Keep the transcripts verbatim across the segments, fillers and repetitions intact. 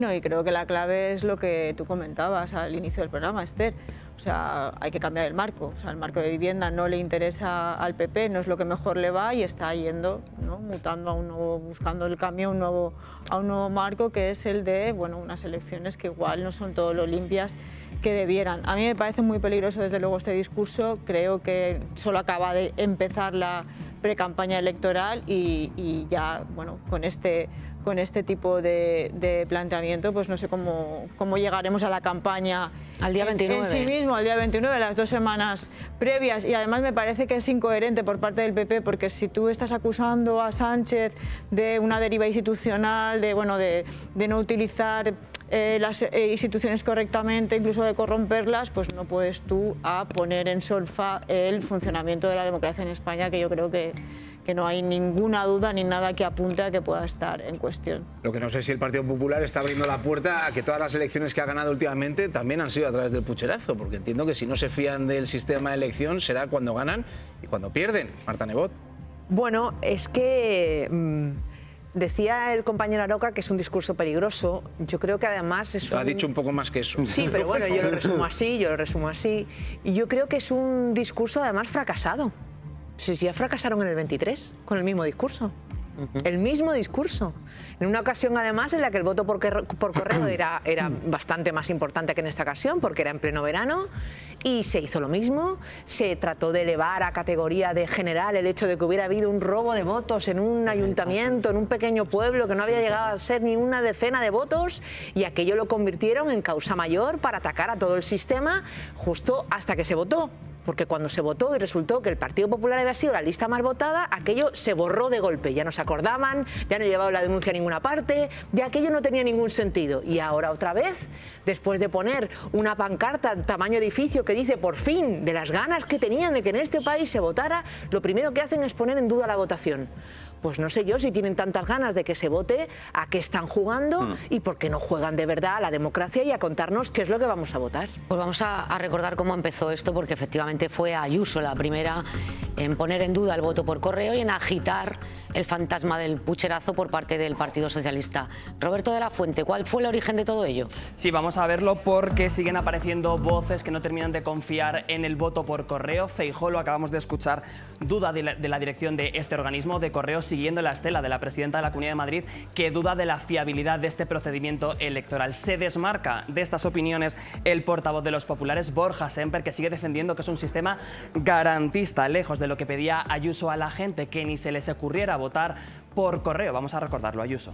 No, y creo que la clave es lo que tú comentabas al inicio del programa, Esther. O sea, hay que cambiar el marco. O sea, el marco de vivienda no le interesa al P P, no es lo que mejor le va y está yendo, ¿no? Mutando a un nuevo, buscando el cambio a un nuevo, a un nuevo marco, que es el de, bueno, unas elecciones que igual no son todo lo limpias que debieran. A mí me parece muy peligroso, desde luego, este discurso. Creo que solo acaba de empezar la precampaña electoral y, y ya, bueno, con este, con este tipo de, de planteamiento, pues no sé cómo, cómo llegaremos a la campaña al día veintinueve. En, en sí mismo, al día veintinueve, las dos semanas previas. Y además me parece que es incoherente por parte del P P, porque si tú estás acusando a Sánchez de una deriva institucional, de, bueno, de, de no utilizar Eh, las eh, instituciones correctamente, incluso de corromperlas, pues no puedes tú a poner en solfa el funcionamiento de la democracia en España, que yo creo que, que no hay ninguna duda ni nada que apunte a que pueda estar en cuestión. Lo que no sé si el Partido Popular está abriendo la puerta a que todas las elecciones que ha ganado últimamente también han sido a través del pucherazo, porque entiendo que si no se fían del sistema de elección será cuando ganan y cuando pierden. Marta Nebot. Bueno, es que... Mmm... Decía el compañero Aroca que es un discurso peligroso. Yo creo que además es un... Ha dicho un poco más que eso. Sí, pero bueno, yo lo resumo así, yo lo resumo así. Y yo creo que es un discurso además fracasado. Si ya fracasaron en el veintitrés con el mismo discurso. Uh-huh. El mismo discurso. En una ocasión, además, en la que el voto por, por correo era, era bastante más importante que en esta ocasión, porque era en pleno verano, y se hizo lo mismo. Se trató de elevar a categoría de general el hecho de que hubiera habido un robo de votos en un ayuntamiento, en un pequeño pueblo, que no había llegado a ser ni una decena de votos, y aquello lo convirtieron en causa mayor para atacar a todo el sistema, justo hasta que se votó. Porque cuando se votó y resultó que el Partido Popular había sido la lista más votada, aquello se borró de golpe. Ya no se acordaban, ya no llevaba la denuncia a ninguna parte, ya aquello no tenía ningún sentido. Y ahora otra vez, después de poner una pancarta tamaño edificio que dice por fin de las ganas que tenían de que en este país se votara, lo primero que hacen es poner en duda la votación. Pues no sé yo si tienen tantas ganas de que se vote, a qué están jugando mm. y por qué no juegan de verdad a la democracia y a contarnos qué es lo que vamos a votar. Pues vamos a, a recordar cómo empezó esto, porque efectivamente fue Ayuso la primera en poner en duda el voto por correo y en agitar el fantasma del pucherazo por parte del Partido Socialista. Roberto de la Fuente, ¿cuál fue el origen de todo ello? Sí, vamos a verlo porque siguen apareciendo voces que no terminan de confiar en el voto por correo. Feijóo, lo acabamos de escuchar, duda de la, de la dirección de este organismo de correos, siguiendo la estela de la presidenta de la Comunidad de Madrid, que duda de la fiabilidad de este procedimiento electoral. Se desmarca de estas opiniones el portavoz de los populares, Borja Semper, que sigue defendiendo que es un sistema garantista, lejos de lo que pedía Ayuso a la gente, que ni se les ocurriera votar por correo. Vamos a recordarlo, Ayuso.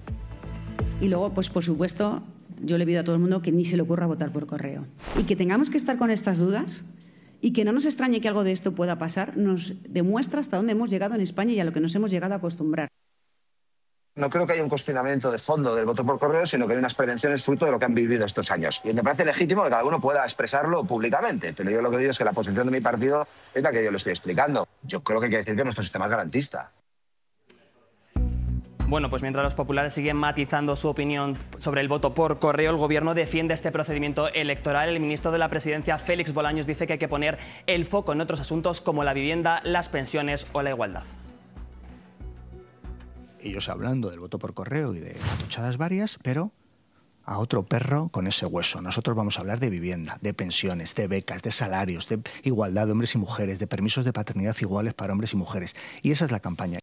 Y luego, pues por supuesto, yo le pido a todo el mundo que ni se le ocurra votar por correo. Y que tengamos que estar con estas dudas y que no nos extrañe que algo de esto pueda pasar, nos demuestra hasta dónde hemos llegado en España y a lo que nos hemos llegado a acostumbrar. No creo que haya un cuestionamiento de fondo del voto por correo, sino que hay unas prevenciones fruto de lo que han vivido estos años. Y me parece legítimo que cada uno pueda expresarlo públicamente, pero yo lo que digo es que la posición de mi partido es la que yo le estoy explicando. Yo creo que hay que decir que nuestro sistema es garantista. Bueno, pues mientras los populares siguen matizando su opinión sobre el voto por correo, el Gobierno defiende este procedimiento electoral. El ministro de la Presidencia, Félix Bolaños, dice que hay que poner el foco en otros asuntos como la vivienda, las pensiones o la igualdad. Ellos hablando del voto por correo y de atochadas varias, pero a otro perro con ese hueso. Nosotros vamos a hablar de vivienda, de pensiones, de becas, de salarios, de igualdad de hombres y mujeres, de permisos de paternidad iguales para hombres y mujeres. Y esa es la campaña.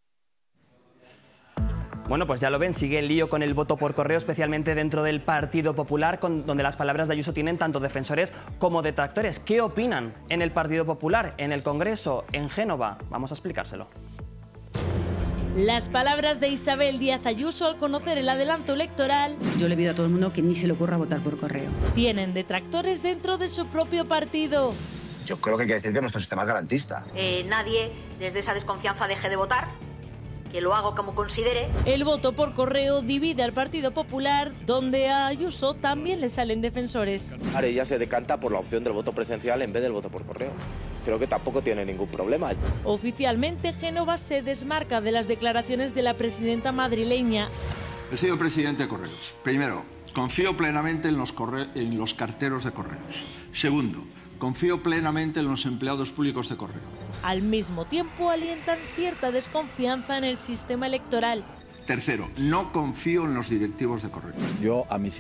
Bueno, pues ya lo ven, sigue el lío con el voto por correo, especialmente dentro del Partido Popular, con, donde las palabras de Ayuso tienen tanto defensores como detractores. ¿Qué opinan en el Partido Popular, en el Congreso, en Génova? Vamos a explicárselo. Las palabras de Isabel Díaz Ayuso al conocer el adelanto electoral. Yo le pido a todo el mundo que ni se le ocurra votar por correo. Tienen detractores dentro de su propio partido. Yo creo que hay que decir que nuestro sistema es garantista. Eh, nadie desde esa desconfianza deje de votar, que lo hago como considere. El voto por correo divide al Partido Popular, donde a Ayuso también le salen defensores. Ahora ella se decanta por la opción del voto presencial en vez del voto por correo. Creo que tampoco tiene ningún problema. Oficialmente, Génova se desmarca de las declaraciones de la presidenta madrileña. He sido presidente de Correos. Primero, confío plenamente en los, corre en los carteros de Correos. Segundo, confío plenamente en los empleados públicos de Correo. Al mismo tiempo, alientan cierta desconfianza en el sistema electoral. Tercero, no confío en los directivos de correos. Yo a mis